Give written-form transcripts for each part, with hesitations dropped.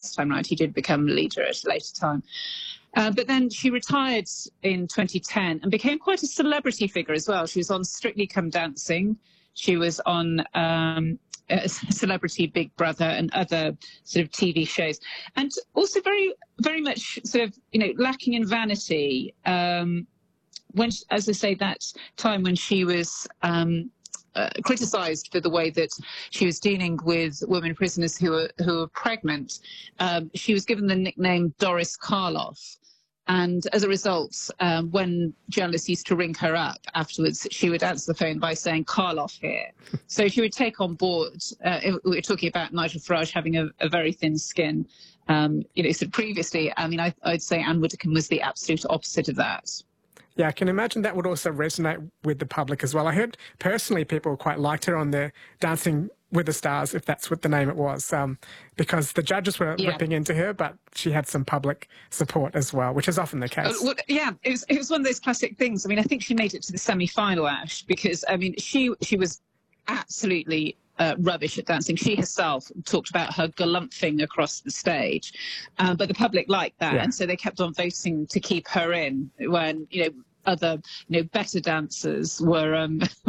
first time round. He did become leader at a later time. But then she retired in 2010 and became quite a celebrity figure as well. She was on Strictly Come Dancing. She was on Celebrity Big Brother and other sort of TV shows. And also very, very much sort of, lacking in vanity. When, as I say, that time when she was criticised for the way that she was dealing with women prisoners who were pregnant, she was given the nickname Doris Karloff. And as a result, when journalists used to ring her up afterwards, she would answer the phone by saying, Karloff here. So she would take on board, we were talking about Nigel Farage having a very thin skin. So previously, I mean, I'd say Anne Widdecombe was the absolute opposite of that. Yeah, I can imagine that would also resonate with the public as well. I heard personally people quite liked her on the Dancing with the Stars, if that's what the name it was, because the judges were ripping into her, but she had some public support as well, which is often the case. It was one of those classic things. I mean, I think she made it to the semi-final, Ash, because, I mean, she was absolutely rubbish at dancing. She herself talked about her galumphing across the stage, but the public liked that, and so they kept on voting to keep her in when, other, better dancers were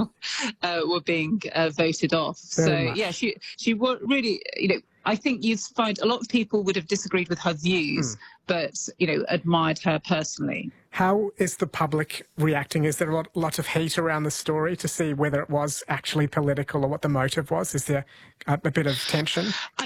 being voted off. She was really, I think you'd find a lot of people would have disagreed with her views, but, admired her personally. How is the public reacting? Is there a lot of heat around the story to see whether it was actually political or what the motive was? Is there a bit of tension?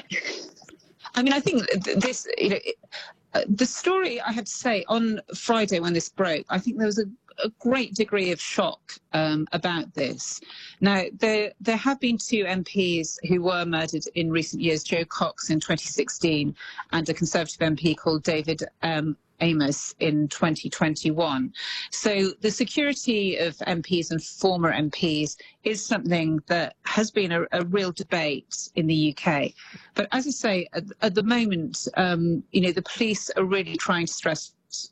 I mean, I think this, the story, I have to say, on Friday when this broke, I think there was a great degree of shock about this. Now, there have been two MPs who were murdered in recent years, Jo Cox in 2016 and a Conservative MP called David Amos in 2021. So the security of MPs and former MPs is something that has been a real debate in the UK. But as I say, at the moment, the police are really trying to stress,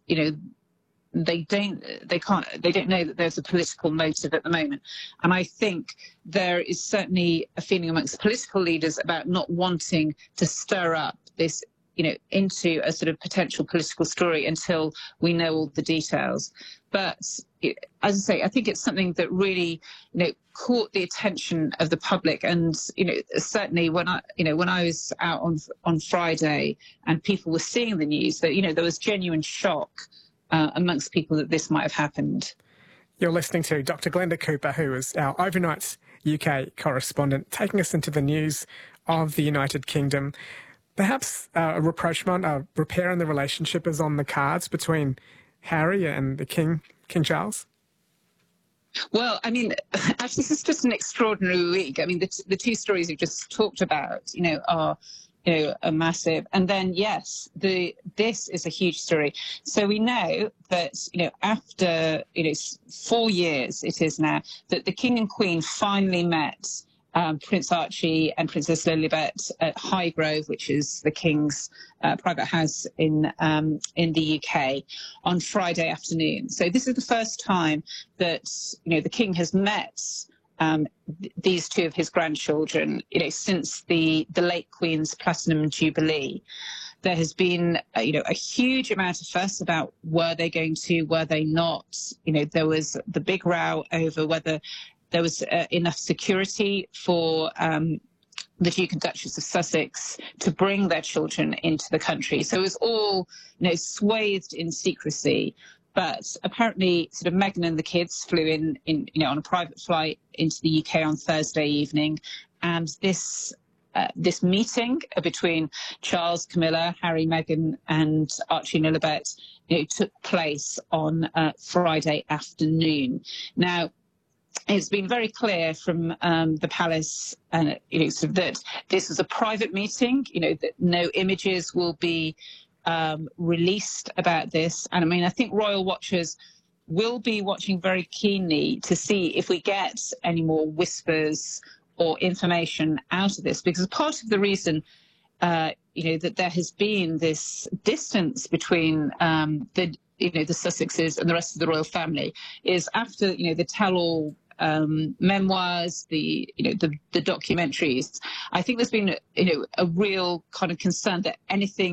they don't know that there's a political motive at the moment. And I think there is certainly a feeling amongst political leaders about not wanting to stir up this into a sort of potential political story until we know all the details. But as I say, I think it's something that really, caught the attention of the public. And, certainly when I was out on Friday and people were seeing the news, that, there was genuine shock amongst people that this might have happened. You're listening to Dr. Glenda Cooper, who is our overnight UK correspondent, taking us into the news of the United Kingdom. Perhaps a rapprochement, a repair in the relationship is on the cards between Harry and the King Charles? Well, I mean, actually, this is just an extraordinary week. I mean, the two stories you've just talked about, are, are massive. And then, yes, this is a huge story. So we know that, after, 4 years it is now, that the King and Queen finally met Prince Archie and Princess Lilibet at Highgrove, which is the King's private house in the UK, on Friday afternoon. So this is the first time that the King has met these two of his grandchildren, since the late Queen's Platinum Jubilee. There has been, a huge amount of fuss about were they going to, were they not. There was the big row over whether there was enough security for the Duke and Duchess of Sussex to bring their children into the country. So it was all, swathed in secrecy. But apparently, sort of Meghan and the kids flew in, on a private flight into the UK on Thursday evening, and this meeting between Charles, Camilla, Harry, Meghan, and Archie and Lilibet, took place on Friday afternoon. Now, it's been very clear from the palace, sort of that this was a private meeting. That no images will be released about this. And I mean, I think royal watchers will be watching very keenly to see if we get any more whispers or information out of this, because part of the reason that there has been this distance between the Sussexes and the rest of the royal family is after the tell-all memoirs, the documentaries. I think there's been a real kind of concern that anything